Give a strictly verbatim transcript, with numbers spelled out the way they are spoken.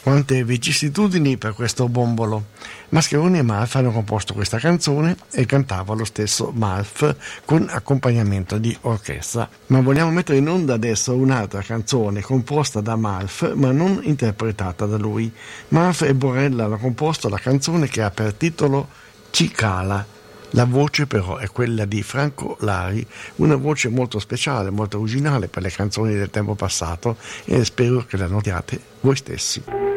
Quante vicissitudini per questo bombolo. Mascheroni e Malf hanno composto questa canzone e cantava lo stesso Malf con accompagnamento di orchestra. Ma vogliamo mettere in onda adesso un'altra canzone composta da Malf ma non interpretata da lui. Malf e Borella hanno composto la canzone che ha per titolo Cicala. La voce però è quella di Franco Lari, una voce molto speciale, molto originale per le canzoni del tempo passato, e spero che la notiate voi stessi.